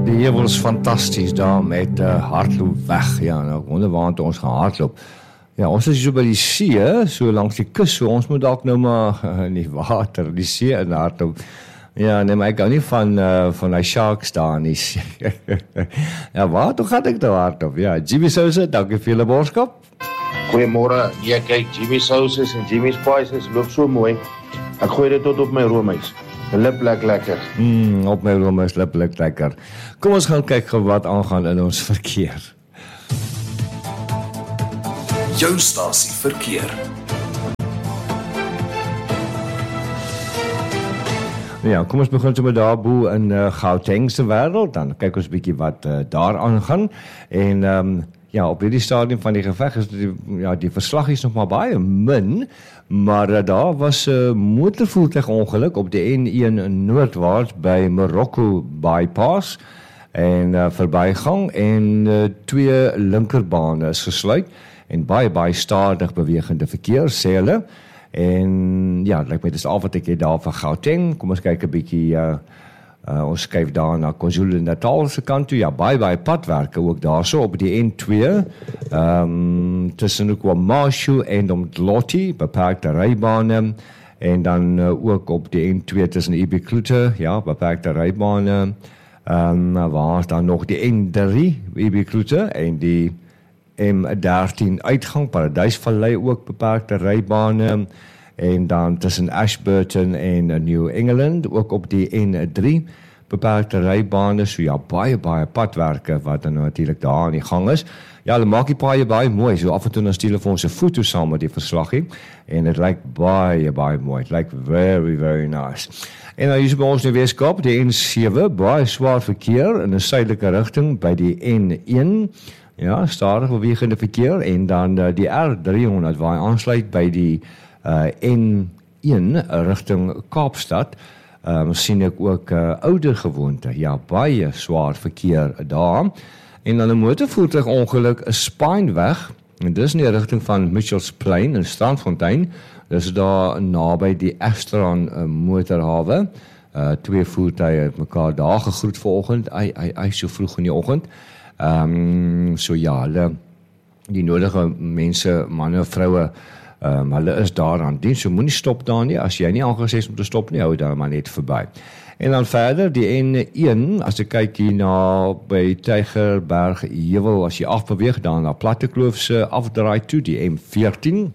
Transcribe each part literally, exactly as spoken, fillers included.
Die heuwel is fantasties daar met uh, hardloop weg. Ja, nou, ek wonder waar ons gaan hardloop. Ja, ons is so by die see, so langs die kus, so ons moet dalk nou maar uh, in die water, die see in hardloop. Ja, nee, maar ek hou nie van, uh, van die sharks daar nie. Ja, waar toe gaan ek nou hardloop? Ja, Jimmy Sousa, dankie vir julle boodskap. Goeiemôre. Ja, kyk, Jimmy Sousa's en Jimmy Spice's loop so mooi. Ek gooi dit tot op my roomys. Lip lek lekker. Mm, op my roomys lip lek lekker. Kom ons gaan kyk wat aangaan in ons verkeer. Jou stasie verkeer. Ja, kom ons begin so met daarbo in uh, Gauteng se wêreld, dan kyk ons 'n bietjie wat uh, daar aangaan. En ehm um, ja, op hierdie stadium van die geveg is die, ja, die verslag is nog maar baie min, maar uh, daar was 'n uh, motorvoertuigongeluk op die N een noordwaarts by Morocco bypass en uh, verbygang en uh, twee linkerbane is gesluit en baie baie stadig bewegende verkeer sê hulle. En ja, dit lyk my dis al wat ek het daar van Gauteng. Kom ons kyk 'n bietjie uh, uh, ons skuif daar na KwaZulu-Natal se kant toe. Ja, baie baie padwerke ook daarso op die N twee. Ehm um, tussen KwaMashu en Umdloti, beperkte rybane en dan uh, ook op die N twee tussen Ibiklute, ja, beperkte rybane. Ehm um, waar is dan nog die N drie Ibiklute en die M dertien uitgang Paradysvallei ook beperkte rybane en dan tussen Ashburton en New England ook op die N drie beperkte rybane, so ja, baie baie padwerke wat dan natuurlik daar aan die gang is. Ja, hulle maak die paai baie mooi, so af en toe dan stuur hulle vir ons 'n foto saam met die verslaggie en dit lyk baie baie mooi, dit lyk very very nice. En dan hier by ons in die Weskaap, die N sewe, baie swaar verkeer in 'n suidelike rigting by die N een. Ja, stadig bewegende verkeer en dan uh, die R driehonderd waar hy aansluit by die uh, N een rigting Kaapstad. Um, sien ek ook uh, ouder gewoonte. Ja, baie swaar verkeer daar. En dan 'n motorvoertuigongeluk is Spynweg en dis in die rigting van Mitchells Plain in Strandfontein. Dis daar naby die Astron uh, motorhawe. Uh, twee voertuie het mekaar daar gegroet vanoggend. Ai ai ai so vroeg in die oggend. Ehm um, so ja, hulle die nodige mense, manne, vroue, ehm um, hulle is daar aan diens. So moenie stop daar nie. As jy nie aangesê is om te stop nie, hou daar maar net verby. En dan verder die N een, as ek kyk hier na by Tygerberg Heuwel, as jy afbeweeg dan na Plattekloof se afdraai toe, die M veertien,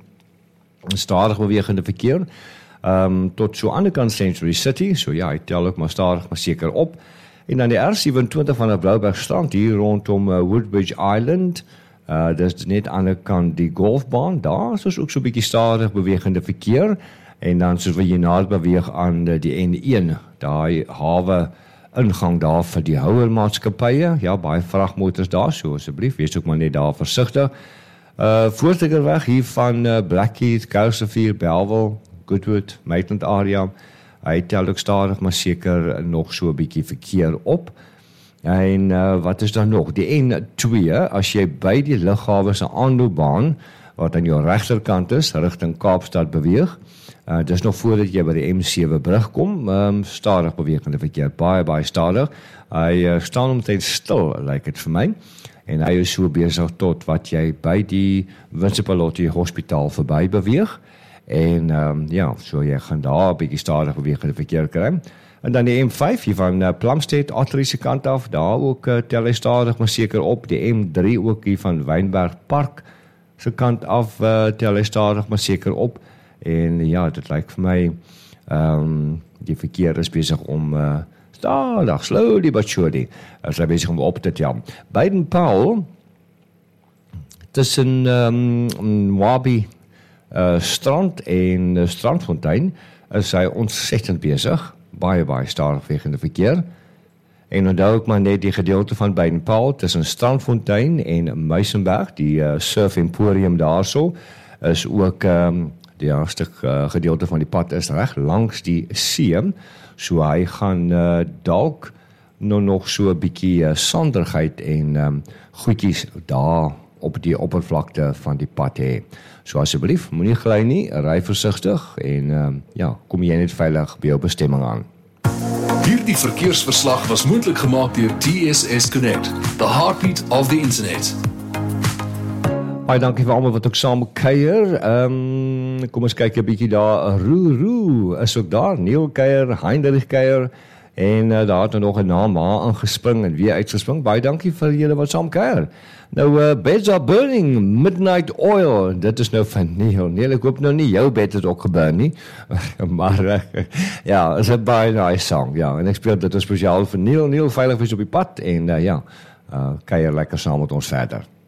stadig bewegende verkeer. Ehm um, tot so aan die ander kant Century City. So ja, ek tel ook maar stadig maar seker op. En dan die R sewenentwintig van die Bloubergstrand hier rondom uh, Woodbridge Island. Uh, dis net aan die kant die golfbaan. Daar is ook so 'n bietjie stadig bewegende verkeer. En dan soos wat jy nader beweeg aan uh, die N een, daai hawe ingang daar vir die houermaatskappye. Ja, baie vragmotors daar, so asseblief, wees ook maar net daar versigtig. Uh, Voorstekerweg hier van uh, Blackheath, Kousevier, Bellville, Goodwood, Maitland area. Hy tel ook stadig, maar seker nog so 'n bietjie verkeer op. En uh, wat is dan nog? Die N twee, as jy by die lughawe se aanloopbaan, wat aan jou regterkant is, rigting Kaapstad beweeg, uh, dis nog voordat jy by die M sewe brug kom, um, stadig bewegende verkeer, baie, baie stadig. Hy uh, staan omtrent stil, lyk like dit vir my, en hy is so besig tot wat jy by die Winstepalotti Hospitaal verby beweeg. En um, ja, so jy gaan daar 'n bietjie stadig bewegende verkeer kry. En dan die M vyf hier van uh, Plumstead, Ottery se kant af, daar ook uh, tel hy stadig maar seker op. Die M drie ook hier van Wynberg Park se kant af uh, tel hy stadig maar seker op. En ja, dit lyk vir my um, die verkeer is besig om uh, stadig, slowly but surely, is hy besig om op te tel. Baden-Powell tussen um, Wabi Uh, strand en uh, Strandfontein is hy ontsettend besig, baie baie stadig bewegende verkeer. En onthou ook maar net die gedeelte van Baden-Powell tussen Strandfontein en Muizenberg, die uh, Surf Emporium daarso, is ook um, die eerste uh, gedeelte van die pad is reg langs die see, so hy gaan uh, dalk nou nog so 'n bietjie uh, sandigheid en um, goedjies daar op die oppervlakte van die pad hê. So asseblief, moenie gly nie, ry versigtig en uh, ja, kom jy net veilig by jou bestemming aan. Hierdie verkeersverslag was moontlik gemaak deur T S S Connect, the heartbeat of the internet. Baie dankie vir almal wat ook saam kuier. Ehm um, kom ons kyk 'n bietjie daar. Roo Roo is ook daar. Neil kuier, Heinrich kuier en uh, daar het nog 'n naam maar aangespring en weer uitgespring. Baie dankie vir julle wat saam kuier. Nou uh, Beds Are Burning, Midnight Oil. Dit is nou van Neil. Neil, ek hoop nou nie jou bed het ook geburn nie. maar uh, ja, is 'n baie nice song. Ja, en ek speel dit spesiaal vir Neil. Neil veilig wees op die pad en uh, ja, uh, kuier lekker saam met ons verder.